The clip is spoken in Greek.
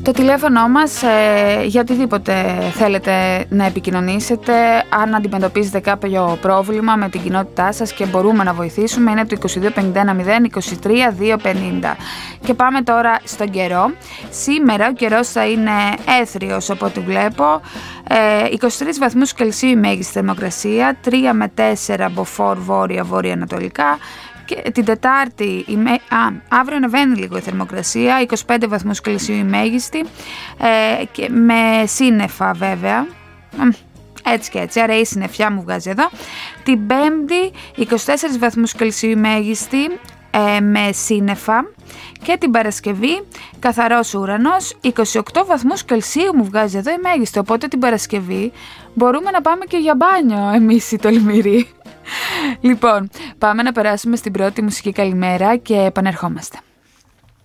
Το τηλέφωνο μας για οτιδήποτε θέλετε να επικοινωνήσετε, αν αντιμετωπίζετε κάποιο πρόβλημα με την κοινότητά σας και μπορούμε να βοηθήσουμε, είναι το 2251 023 250. Και πάμε τώρα στον καιρό. Σήμερα ο καιρός θα είναι έθριος από ό,τι βλέπω, 23 βαθμούς Κελσίου η μέγιστη θερμοκρασία, 3 με 4 μποφόρ βόρεια ανατολικά. Και την Τετάρτη, αύριο ανεβαίνει λίγο η θερμοκρασία, 25 βαθμούς Κελσίου η μέγιστη, και με σύννεφα βέβαια, έτσι και έτσι, άρα η συννεφιά μου βγάζει εδώ. Την Πέμπτη, 24 βαθμούς Κελσίου η μέγιστη, με σύννεφα. Και την Παρασκευή, καθαρός ουρανός, 28 βαθμούς Κελσίου μου βγάζει εδώ η μέγιστη, οπότε την Παρασκευή μπορούμε να πάμε και για μπάνιο εμείς οι τολμηροί. Λοιπόν, πάμε να περάσουμε στην πρώτη μουσική καλημέρα και επανερχόμαστε.